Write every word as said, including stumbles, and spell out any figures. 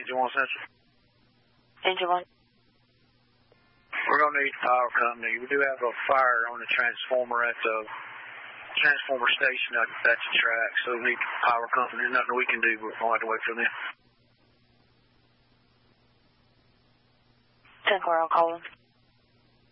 Engine one Central. Engine one. We're going to need power company. We do have a fire on the transformer at the transformer station at, at the track, so we need power company. There's nothing we can do, but we'll have to wait for them. ten four, I'll call them.